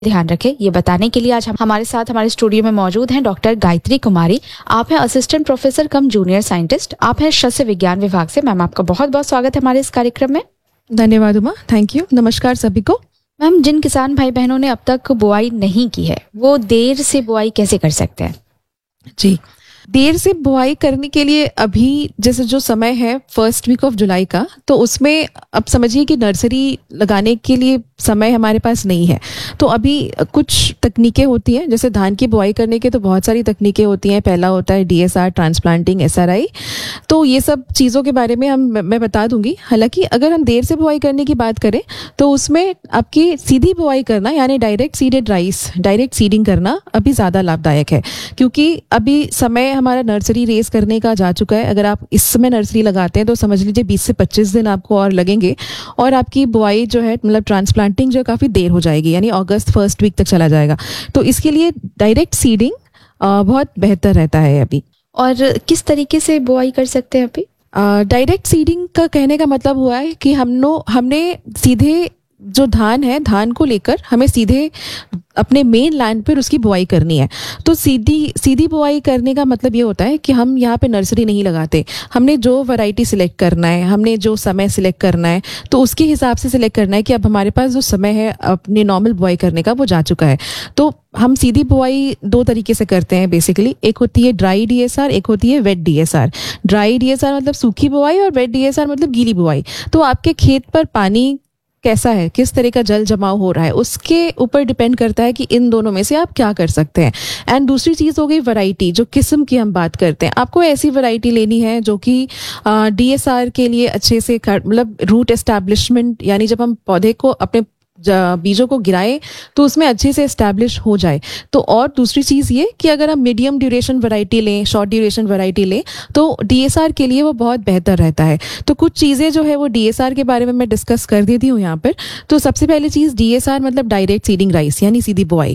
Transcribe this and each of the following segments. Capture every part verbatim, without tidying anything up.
ध्यान रखें। ये बताने के लिए आज हम हमारे साथ हमारे स्टूडियो में मौजूद हैं डॉक्टर गायत्री कुमारी। आप हैं असिस्टेंट प्रोफेसर कम जूनियर साइंटिस्ट, आप हैं सस्य विज्ञान विभाग से। मैम, आपका बहुत बहुत स्वागत है हमारे इस कार्यक्रम में। धन्यवाद उमा, थैंक यू। नमस्कार सभी को। मैम, जिन किसान भाई बहनों ने अब तक बुआई नहीं की है वो देर से बुआई कैसे कर सकते हैं? जी, देर से बुआई करने के लिए अभी जैसे जो समय है फर्स्ट वीक ऑफ जुलाई का, तो उसमें अब समझिए कि नर्सरी लगाने के लिए समय हमारे पास नहीं है। तो अभी कुछ तकनीकें होती हैं, जैसे धान की बुआई करने के तो बहुत सारी तकनीकें होती हैं। पहला होता है डीएसआर, ट्रांसप्लांटिंग, एसआरआई। तो ये सब चीज़ों के बारे में हम मैं बता दूंगी। हालांकि अगर हम देर से बुआई करने की बात करें तो उसमें आपकी सीधी बुआई करना यानी direct seeded rice, direct seeding करना अभी ज़्यादा लाभदायक है, क्योंकि अभी समय हमारा नर्सरी रेस करने का जा चुका है। अगर आप इस समय नर्सरी लगाते हैं तो समझ लीजिए बीस से पच्चीस दिन आपको और लगेंगे, और आपकी बुआई जो है मतलब ट्रांसप्लांटिंग जो काफ़ी देर हो जाएगी, यानी अगस्त फर्स्ट वीक तक चला जाएगा। तो इसके लिए डायरेक्ट सीडिंग बहुत बेहतर रहता है अभी। और किस तरीके से बुआई कर सकते हैं अभी? डायरेक्ट सीडिंग का कहने का मतलब हुआ है कि हम नो हमने सीधे जो धान है, धान को लेकर हमें सीधे अपने मेन लैंड पर उसकी बुआई करनी है। तो सीधी सीधी बुआई करने का मतलब ये होता है कि हम यहाँ पे नर्सरी नहीं लगाते। हमने जो वैरायटी सिलेक्ट करना है, हमने जो समय सिलेक्ट करना है, तो उसके हिसाब से सिलेक्ट करना है कि अब हमारे पास जो समय है अपने नॉर्मल बुआई करने का वो जा चुका है। तो हम सीधी बुआई दो तरीके से करते हैं बेसिकली। एक होती है ड्राई डीएसआर, एक होती है वेट डीएसआर। ड्राई डीएसआर मतलब सूखी बुआई और वेट डीएसआर मतलब गीली बुआई। तो आपके खेत पर पानी कैसा है, किस तरह का जल जमाव हो रहा है, उसके ऊपर डिपेंड करता है कि इन दोनों में से आप क्या कर सकते हैं। एंड दूसरी चीज़ हो गई वैरायटी, जो किस्म की हम बात करते हैं। आपको ऐसी वैरायटी लेनी है जो कि डीएसआर के लिए अच्छे से मतलब रूट एस्टैब्लिशमेंट, यानी जब हम पौधे को अपने बीजों को गिराएं तो उसमें अच्छे से एस्टैब्लिश हो जाए। तो और दूसरी चीज़ ये कि अगर हम मीडियम ड्यूरेशन वैरायटी लें, शॉर्ट ड्यूरेशन वैरायटी लें, तो डीएसआर के लिए वो बहुत बेहतर रहता है। तो कुछ चीज़ें जो है वो डीएसआर के बारे में मैं डिस्कस कर देती हूँ यहाँ पर। तो सबसे पहली चीज़ डीएसआर मतलब डायरेक्ट सीडिंग राइस, यानी सीधी बुआई।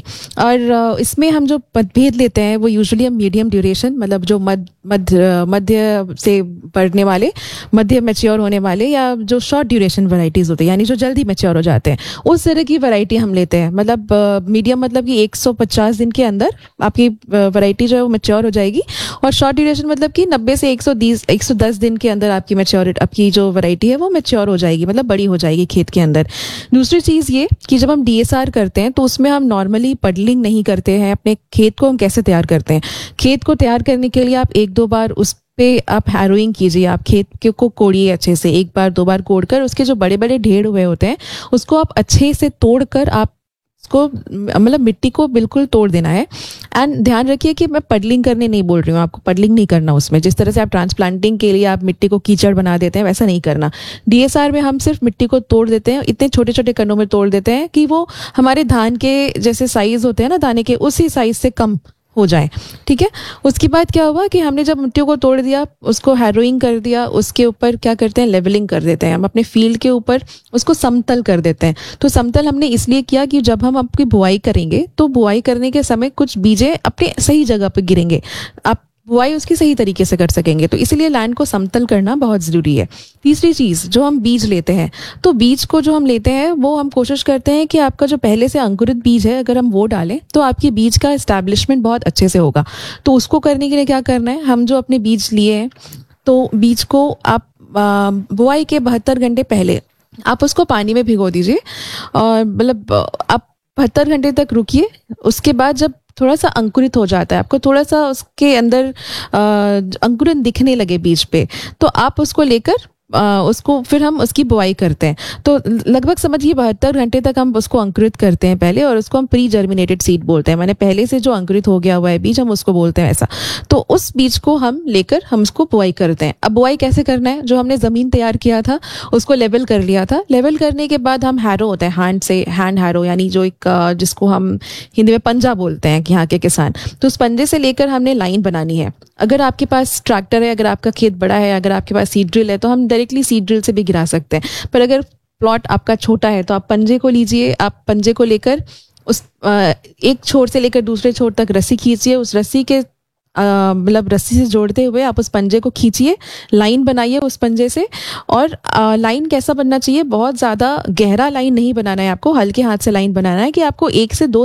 और इसमें हम जो पदभेद लेते हैं वो यूजुअली हम मीडियम ड्यूरेशन, मतलब जो मध्य मध्य मध्य से बढ़ने वाले, मध्य मैच्योर होने वाले, या जो शॉर्ट ड्यूरेशन वैरायटीज़ होते हैं यानी जो जल्दी मैच्योर हो जाते हैं, उस तरह की वैरायटी हम लेते हैं। मतलब मीडियम मतलब कि एक सौ पचास दिन के अंदर आपकी वैरायटी जो है वो मैच्योर हो जाएगी, और शॉर्ट ड्यूरेशन मतलब कि नब्बे से एक सौ दस दिन के अंदर आपकी मैच्योरिटी, आपकी जो वैरायटी है वो मैच्योर हो जाएगी, मतलब बड़ी हो जाएगी खेत के अंदर। दूसरी चीज़ ये कि जब हम डीएसआर करते हैं तो उसमें हम नॉर्मली पडलिंग नहीं करते हैं। अपने खेत को हम कैसे तैयार करते हैं? खेत को तैयार करने के लिए आप एक दो बार उस पे आप हैरोइंग कीजिए, आप खेत को कोड़िए अच्छे से, एक बार दो बार कोड़कर उसके जो बड़े बड़े ढेर हुए होते हैं उसको आप अच्छे से तोड़कर आप उसको मतलब मिट्टी को बिल्कुल तोड़ देना है। एंड ध्यान रखिए कि मैं पडलिंग करने नहीं बोल रही हूँ, आपको पडलिंग नहीं करना उसमें। जिस तरह से आप ट्रांसप्लांटिंग के लिए आप मिट्टी को कीचड़ बना देते हैं वैसा नहीं करना। डीएसआर में हम सिर्फ मिट्टी को तोड़ देते हैं, इतने छोटे छोटे कणों में तोड़ देते हैं कि वो हमारे धान के जैसे साइज होते हैं ना दाने के, उसी साइज से कम हो जाए। ठीक है। उसके बाद क्या हुआ कि हमने जब मिट्टी को तोड़ दिया, उसको हैरोइंग कर दिया, उसके ऊपर क्या करते हैं, लेवलिंग कर देते हैं। हम अपने फील्ड के ऊपर उसको समतल कर देते हैं। तो समतल हमने इसलिए किया कि जब हम आपकी बुआई करेंगे तो बुआई करने के समय कुछ बीजें अपने सही जगह पर गिरेंगे, आप बुआई उसकी सही तरीके से कर सकेंगे। तो इसलिए लैंड को समतल करना बहुत ज़रूरी है। तीसरी चीज़, जो हम बीज लेते हैं, तो बीज को जो हम लेते हैं वो हम कोशिश करते हैं कि आपका जो पहले से अंकुरित बीज है अगर हम वो डालें तो आपके बीज का एस्टैब्लिशमेंट बहुत अच्छे से होगा। तो उसको करने के लिए क्या करना है, हम जो अपने बीज लिए हैं तो बीज को आप बुआई के बहत्तर घंटे पहले आप उसको पानी में भिगो दीजिए, और मतलब आप बहत्तर घंटे तक रुकिए। उसके बाद जब थोड़ा सा अंकुरित हो जाता है, आपको थोड़ा सा उसके अंदर अंकुरन दिखने लगे बीज पे, तो आप उसको लेकर आ, उसको फिर हम उसकी बुआई करते हैं। तो लगभग समझिए बहत्तर घंटे तक हम उसको अंकुरित करते हैं पहले, और उसको हम प्री जर्मिनेटेड सीड बोलते हैं। मैंने पहले से जो अंकुरित हो गया हुआ है बीज, हम उसको बोलते हैं ऐसा। तो उस बीज को हम लेकर हम उसको बुआई करते हैं। अब बुआई कैसे करना है, जो हमने ज़मीन तैयार किया था उसको लेवल कर लिया था। लेवल करने के बाद हम हैरो होता है, हैंड से हैंड हैरो, यानी जो एक जिसको हम हिंदी में पंजा बोलते हैं कि यहाँ के किसान, तो उस पंजे से लेकर हमने लाइन बनानी है। अगर आपके पास ट्रैक्टर है, अगर आपका खेत बड़ा है, अगर आपके पास सीड ड्रिल है तो हम डायरेक्टली सीड ड्रिल से भी गिरा सकते हैं। पर अगर प्लॉट आपका छोटा है तो आप पंजे को लीजिए, आप पंजे को लेकर उस एक छोर से लेकर दूसरे छोर तक रस्सी खींचिए, उस रस्सी के अ, मतलब रस्सी से जोड़ते हुए आप उस पंजे को खींचिए, लाइन बनाइए उस पंजे से। और अ, लाइन कैसा बनना चाहिए, बहुत ज़्यादा गहरा लाइन नहीं बनाना है आपको, हल्के हाथ से लाइन बनाना है कि आपको एक से दो